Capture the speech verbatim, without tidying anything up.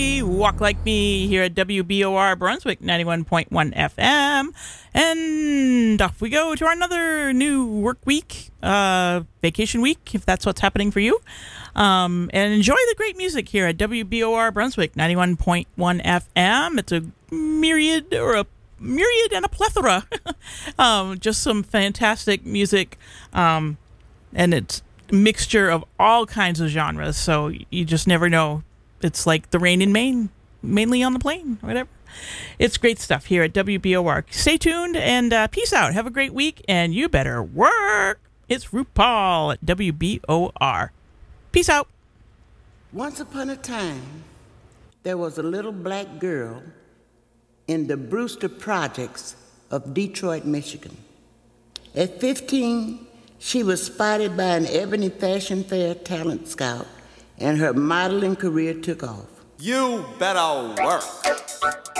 Walk Like Me here at W B O R Brunswick ninety-one point one F M. And off we go to our another new work week, uh, vacation week, if that's what's happening for you. Um, and enjoy the great music here at W B O R Brunswick ninety-one point one F M. It's a myriad or a myriad and a plethora. um, just some fantastic music. Um, and it's a mixture of all kinds of genres. So you just never know. It's like the rain in Maine, mainly on the plain, whatever. It's great stuff here at W B O R. Stay tuned and uh, peace out. Have a great week, and you better work. It's RuPaul at W B O R. Peace out. Once upon a time, there was a little black girl in the Brewster Projects of Detroit, Michigan. At fifteen, she was spotted by an Ebony Fashion Fair talent scout, and her modeling career took off. You better work.